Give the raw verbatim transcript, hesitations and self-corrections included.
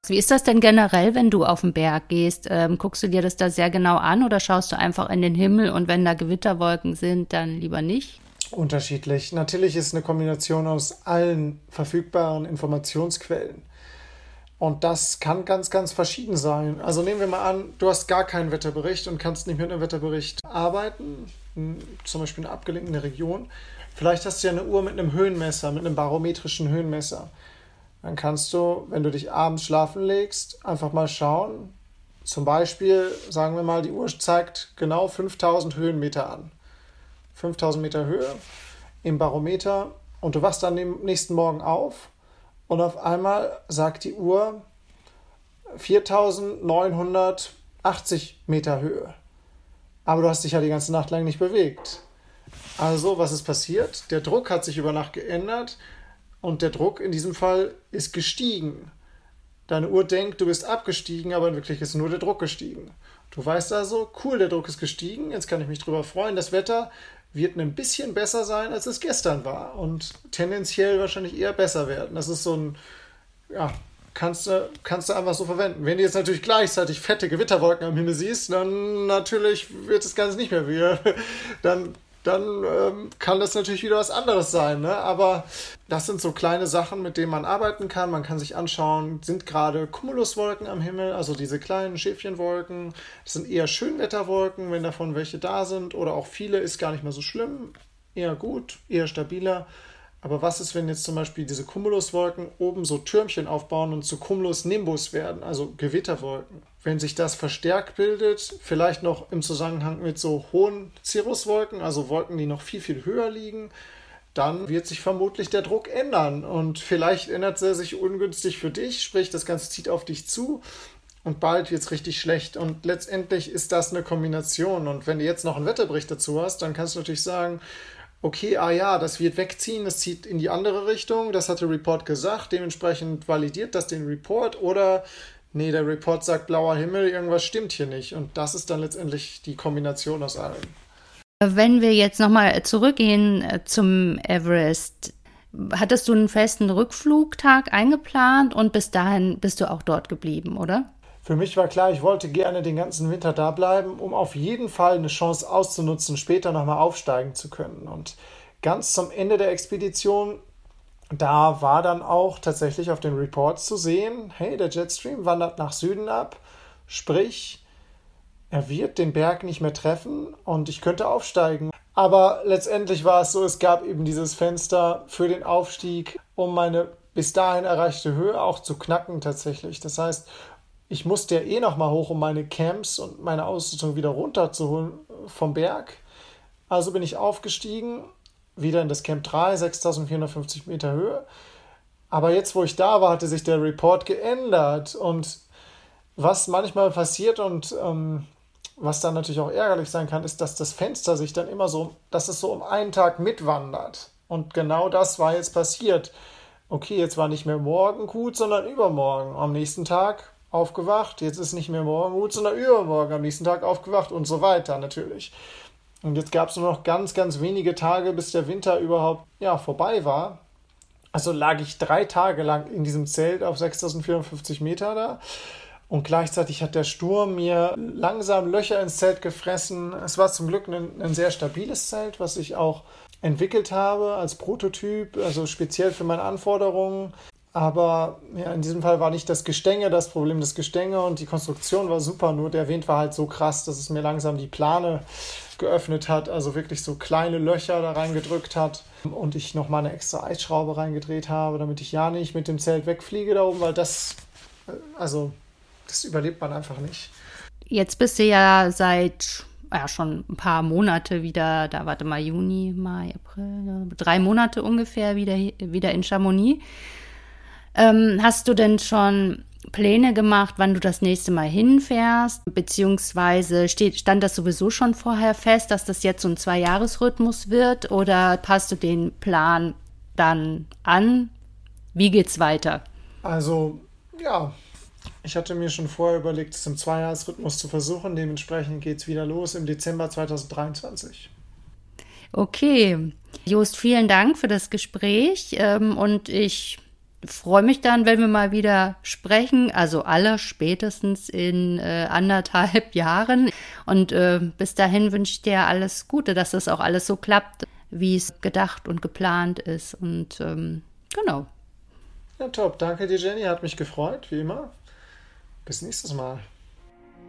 Wie ist das denn generell, wenn du auf den Berg gehst? Ähm, guckst du dir das da sehr genau an oder schaust du einfach in den Himmel und wenn da Gewitterwolken sind, dann lieber nicht? Unterschiedlich. Natürlich ist eine Kombination aus allen verfügbaren Informationsquellen. Und das kann ganz, ganz verschieden sein. Also nehmen wir mal an, du hast gar keinen Wetterbericht und kannst nicht mit einem Wetterbericht arbeiten, zum Beispiel in einer abgelegenen Region. Vielleicht hast du ja eine Uhr mit einem Höhenmesser, mit einem barometrischen Höhenmesser. Dann kannst du, wenn du dich abends schlafen legst, einfach mal schauen. Zum Beispiel, sagen wir mal, die Uhr zeigt genau fünftausend Höhenmeter an. fünftausend Meter Höhe im Barometer und du wachst dann am nächsten Morgen auf und auf einmal sagt die Uhr viertausendneunhundertachtzig Meter Höhe. Aber du hast dich ja die ganze Nacht lang nicht bewegt. Also, was ist passiert? Der Druck hat sich über Nacht geändert und der Druck in diesem Fall ist gestiegen. Deine Uhr denkt, du bist abgestiegen, aber in Wirklichkeit ist nur der Druck gestiegen. Du weißt also, cool, der Druck ist gestiegen, jetzt kann ich mich drüber freuen. Das Wetter wird ein bisschen besser sein, als es gestern war und tendenziell wahrscheinlich eher besser werden. Das ist so ein, ja, kannst du, kannst du einfach so verwenden. Wenn du jetzt natürlich gleichzeitig fette Gewitterwolken am Himmel siehst, dann natürlich wird das Ganze nicht mehr wieder. Dann dann ähm, kann das natürlich wieder was anderes sein. Ne? Aber das sind so kleine Sachen, mit denen man arbeiten kann. Man kann sich anschauen, sind gerade Cumuluswolken am Himmel, also diese kleinen Schäfchenwolken. Das sind eher Schönwetterwolken, wenn davon welche da sind. Oder auch viele, ist gar nicht mehr so schlimm. Eher gut, eher stabiler. Aber was ist, wenn jetzt zum Beispiel diese Cumuluswolken oben so Türmchen aufbauen und zu Cumulus-Nimbus werden, also Gewitterwolken? Wenn sich das verstärkt bildet, vielleicht noch im Zusammenhang mit so hohen Cirruswolken, also Wolken, die noch viel, viel höher liegen, dann wird sich vermutlich der Druck ändern. Und vielleicht ändert er sich ungünstig für dich, sprich, das Ganze zieht auf dich zu und bald wird es richtig schlecht. Und letztendlich ist das eine Kombination. Und wenn du jetzt noch einen Wetterbericht dazu hast, dann kannst du natürlich sagen, okay, ah ja, das wird wegziehen, das zieht in die andere Richtung, das hat der Report gesagt, dementsprechend validiert das den Report oder nee, der Report sagt blauer Himmel, irgendwas stimmt hier nicht und das ist dann letztendlich die Kombination aus allem. Wenn wir jetzt nochmal zurückgehen zum Everest, hattest du einen festen Rückflugtag eingeplant und bis dahin bist du auch dort geblieben, oder? Für mich war klar, ich wollte gerne den ganzen Winter da bleiben, um auf jeden Fall eine Chance auszunutzen, später nochmal aufsteigen zu können. Und ganz zum Ende der Expedition, da war dann auch tatsächlich auf den Reports zu sehen, hey, der Jetstream wandert nach Süden ab, sprich, er wird den Berg nicht mehr treffen und ich könnte aufsteigen. Aber letztendlich war es so, es gab eben dieses Fenster für den Aufstieg, um meine bis dahin erreichte Höhe auch zu knacken tatsächlich. Das heißt, ich musste ja eh nochmal hoch, um meine Camps und meine Ausrüstung wieder runterzuholen vom Berg. Also bin ich aufgestiegen, wieder in das Camp drei, sechstausendvierhundertfünfzig Meter Höhe. Aber jetzt, wo ich da war, hatte sich der Report geändert. Und was manchmal passiert und ähm, was dann natürlich auch ärgerlich sein kann, ist, dass das Fenster sich dann immer so, dass es so um einen Tag mitwandert. Und genau das war jetzt passiert. Okay, jetzt war nicht mehr morgen gut, sondern übermorgen. Am nächsten Tag aufgewacht, jetzt ist nicht mehr morgen gut, sondern übermorgen, am nächsten Tag aufgewacht und so weiter natürlich. Und jetzt gab es nur noch ganz, ganz wenige Tage, bis der Winter überhaupt ja, vorbei war. Also lag ich drei Tage lang in diesem Zelt auf sechstausendvierhundertfünfzig Meter da und gleichzeitig hat der Sturm mir langsam Löcher ins Zelt gefressen. Es war zum Glück ein, ein sehr stabiles Zelt, was ich auch entwickelt habe als Prototyp, also speziell für meine Anforderungen. Aber ja, in diesem Fall war nicht das Gestänge das Problem, das Gestänge und die Konstruktion war super, nur der Wind war halt so krass, dass es mir langsam die Plane geöffnet hat, also wirklich so kleine Löcher da reingedrückt hat und ich nochmal eine extra Eisschraube reingedreht habe, damit ich ja nicht mit dem Zelt wegfliege da oben, weil das, also das überlebt man einfach nicht. Jetzt bist du ja seit ja, schon ein paar Monate wieder, da warte mal, Juni, Mai, April, drei Monate ungefähr wieder, wieder in Chamonix. Ähm, hast du denn schon Pläne gemacht, wann du das nächste Mal hinfährst? Beziehungsweise steht, stand das sowieso schon vorher fest, dass das jetzt so ein Zwei-Jahres-Rhythmus wird? Oder passt du den Plan dann an? Wie geht's weiter? Also, ja, ich hatte mir schon vorher überlegt, es im Zwei-Jahres-Rhythmus zu versuchen. Dementsprechend geht's wieder los im Dezember zweitausenddreiundzwanzig. Okay. Jost, vielen Dank für das Gespräch. Ähm, und ich freue mich dann, wenn wir mal wieder sprechen, also alle spätestens in äh, anderthalb Jahren. Und äh, bis dahin wünsche ich dir alles Gute, dass das auch alles so klappt, wie es gedacht und geplant ist. Und ähm, genau. Ja, top. Danke dir, Jenny. Hat mich gefreut, wie immer. Bis nächstes Mal.